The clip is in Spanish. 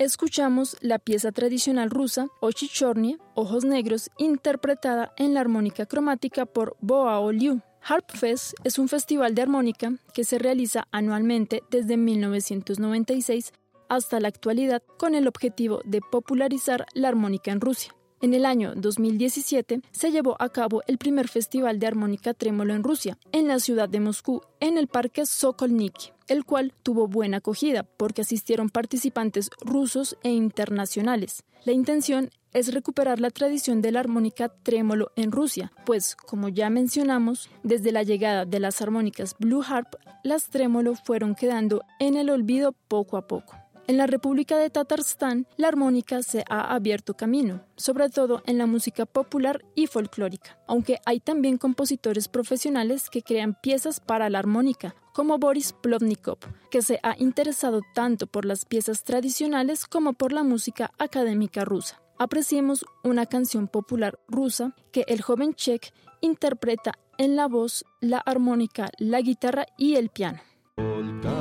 escuchamos la pieza tradicional rusa Ochi Chorny, Ojos Negros, interpretada en la armónica cromática por Boao Liu. Harpfest es un festival de armónica que se realiza anualmente desde 1996 hasta la actualidad con el objetivo de popularizar la armónica en Rusia. En el año 2017 se llevó a cabo el primer festival de armónica trémolo en Rusia, en la ciudad de Moscú, en el Parque Sokolniki, el cual tuvo buena acogida porque asistieron participantes rusos e internacionales. La intención es recuperar la tradición de la armónica trémolo en Rusia, pues, como ya mencionamos, desde la llegada de las armónicas Blue Harp, las trémolo fueron quedando en el olvido poco a poco. En la República de Tatarstán, la armónica se ha abierto camino, sobre todo en la música popular y folclórica, aunque hay también compositores profesionales que crean piezas para la armónica, como Boris Plotnikov, que se ha interesado tanto por las piezas tradicionales como por la música académica rusa. Apreciemos una canción popular rusa que el joven Czech interpreta en la voz, la armónica, la guitarra y el piano.